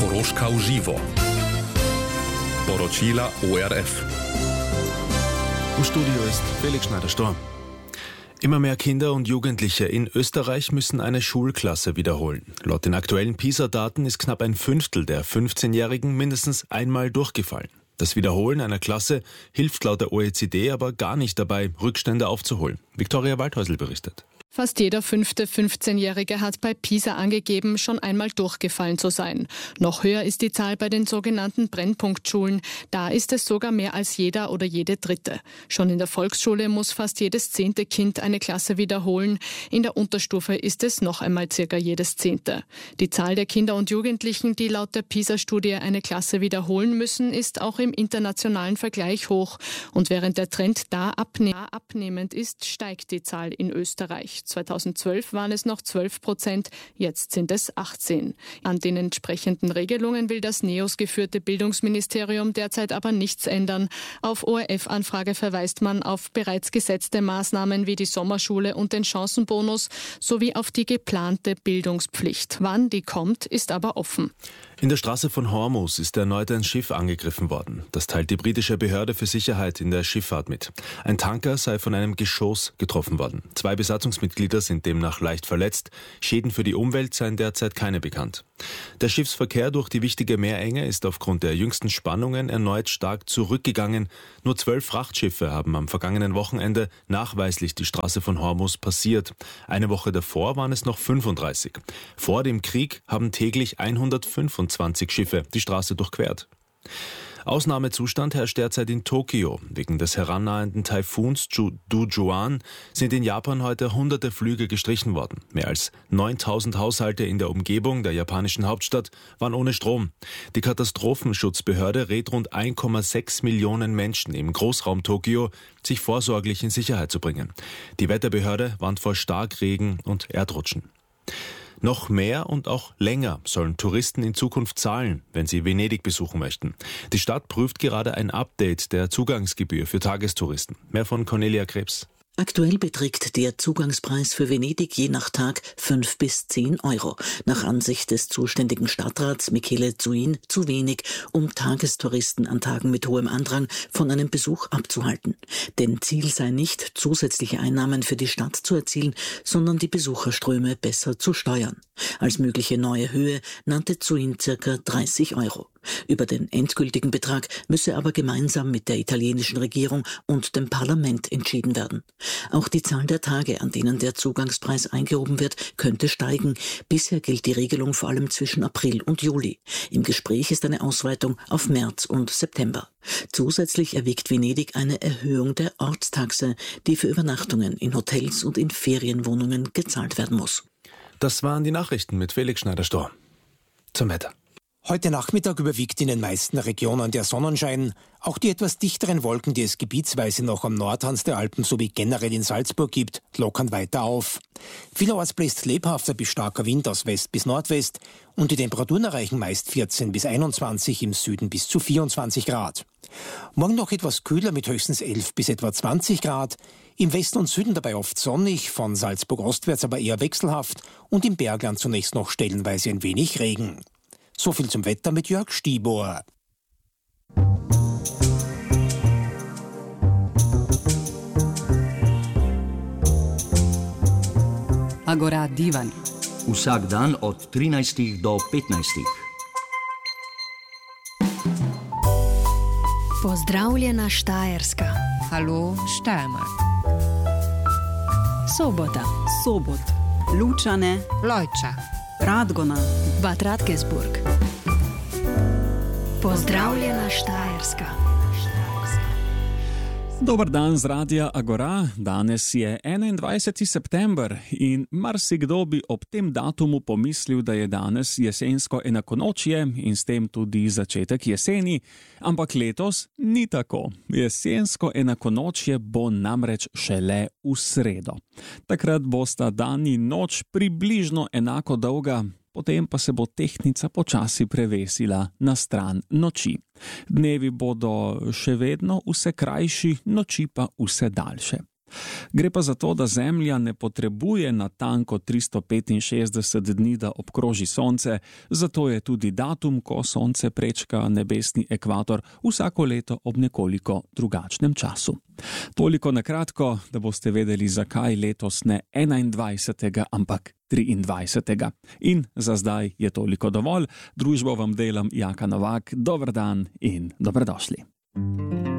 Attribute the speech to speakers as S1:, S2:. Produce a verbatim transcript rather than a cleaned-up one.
S1: Koroška v živo. Poročila O R F.
S2: Im Studio ist Felix Schneider-Storm. Immer mehr Kinder und Jugendliche in Österreich müssen eine Schulklasse wiederholen. Laut den aktuellen PISA-Daten ist knapp ein Fünftel der fünfzehnjährigen mindestens einmal durchgefallen. Das Wiederholen einer Klasse hilft laut der O E C D aber gar nicht dabei, Rückstände aufzuholen. Viktoria Waldhäusl berichtet.
S3: Fast jeder fünfte fünfzehnjährige hat bei PISA angegeben, schon einmal durchgefallen zu sein. Noch höher ist die Zahl bei den sogenannten Brennpunktschulen. Da ist es sogar mehr als jeder oder jede dritte. Schon in der Volksschule muss fast jedes zehnte Kind eine Klasse wiederholen. In der Unterstufe ist es noch einmal circa jedes zehnte. Die Zahl der Kinder und Jugendlichen, die laut der PISA-Studie eine Klasse wiederholen müssen, ist auch im internationalen Vergleich hoch. Und während der Trend da abnehmend ist, steigt die Zahl in Österreich. zweitausendzwölf waren es noch zwölf Prozent, jetzt sind es achtzehn. An den entsprechenden Regelungen will das NEOS geführte Bildungsministerium derzeit aber nichts ändern. Auf O R F-Anfrage verweist man auf bereits gesetzte Maßnahmen wie die Sommerschule und den Chancenbonus sowie auf die geplante Bildungspflicht. Wann die kommt, ist aber offen.
S2: In der Straße von Hormuz ist erneut ein Schiff angegriffen worden. Das teilt die britische Behörde für Sicherheit in der Schifffahrt mit. Ein Tanker sei von einem Geschoss getroffen worden. Zwei Besatzungsmitglieder sind demnach leicht verletzt. Schäden für die Umwelt seien derzeit keine bekannt. Der Schiffsverkehr durch die wichtige Meerenge ist aufgrund der jüngsten Spannungen erneut stark zurückgegangen. Nur zwölf Frachtschiffe haben am vergangenen Wochenende nachweislich die Straße von Hormuz passiert. Eine Woche davor waren es noch fünfunddreißig. Vor dem Krieg haben täglich hundertfünfundzwanzig Schiffe die Straße durchquert. Ausnahmezustand herrscht derzeit in Tokio. Wegen des herannahenden Taifuns Dujuan sind in Japan heute hunderte Flüge gestrichen worden. Mehr als neuntausend Haushalte in der Umgebung der japanischen Hauptstadt waren ohne Strom. Die Katastrophenschutzbehörde rät rund eins Komma sechs Millionen Menschen im Großraum Tokio, sich vorsorglich in Sicherheit zu bringen. Die Wetterbehörde warnt vor Starkregen und Erdrutschen. Noch mehr und auch länger sollen Touristen in Zukunft zahlen, wenn sie Venedig besuchen möchten. Die Stadt prüft gerade ein Update der Zugangsgebühr für Tagestouristen. Mehr von Cornelia Krebs.
S4: Aktuell beträgt der Zugangspreis für Venedig je nach Tag fünf bis zehn Euro. Nach Ansicht des zuständigen Stadtrats Michele Zuin zu wenig, um Tagestouristen an Tagen mit hohem Andrang von einem Besuch abzuhalten. Denn Ziel sei nicht, zusätzliche Einnahmen für die Stadt zu erzielen, sondern die Besucherströme besser zu steuern. Als mögliche neue Höhe nannte Zuin circa dreißig Euro. Über den endgültigen Betrag müsse aber gemeinsam mit der italienischen Regierung und dem Parlament entschieden werden. Auch die Zahl der Tage, an denen der Zugangspreis eingehoben wird, könnte steigen. Bisher gilt die Regelung vor allem zwischen April und Juli. Im Gespräch ist eine Ausweitung auf März und September. Zusätzlich erwägt Venedig eine Erhöhung der Ortstaxe, die für Übernachtungen in Hotels und in Ferienwohnungen gezahlt werden muss.
S2: Das waren die Nachrichten mit Felix Schneider-Storm. Zum Wetter.
S5: Heute Nachmittag überwiegt in den meisten Regionen der Sonnenschein. Auch die etwas dichteren Wolken, die es gebietsweise noch am Nordhang der Alpen sowie generell in Salzburg gibt, lockern weiter auf. Vielerorts bläst lebhafter bis starker Wind aus West bis Nordwest und die Temperaturen erreichen meist vierzehn bis einundzwanzig, im Süden bis zu vierundzwanzig Grad. Morgen noch etwas kühler mit höchstens elf bis etwa zwanzig Grad. Im Westen und Süden dabei oft sonnig, von Salzburg ostwärts aber eher wechselhaft und im Bergland zunächst noch stellenweise ein wenig Regen. So viel zum Wetter mit Jörg Stibor.
S6: Agora Divan.
S7: Vsak dan od trinajstih do petnajstih.
S8: Pozdravljena Štajerska.
S6: Hallo Steiermark.
S8: Sobota.
S6: Sobot.
S8: Lučane.
S6: Lojča.
S8: Radgona. Bad Radkersburg. Pozdravljena Štajerska.
S9: Dober dan z Radia Agora. Danes je enaindvajseti september in marsikdo bi ob tem datumu pomislil, da je danes jesensko enakonočje in s tem tudi začetek jeseni, ampak letos ni tako. Jesensko enakonočje bo namreč šele v sredo. Takrat bosta dan in noč približno enako dolga, potem pa se bo tehtnica počasi prevesila na stran noči. Dnevi bodo še vedno vse krajši, noči pa vse daljše. Gre pa za to, da Zemlja ne potrebuje natanko tristo petinšestdeset dni, da obkroži Sonce, zato je tudi datum, ko Sonce prečka nebesni ekvator, vsako leto ob nekoliko drugačnem času. Toliko na kratko, da boste vedeli, zakaj letos ne enaindvajsetega, ampak triindvajsetega. In za zdaj je toliko dovolj. Družbo vam delam Jaka Novak. Dober dan in dobrodošli.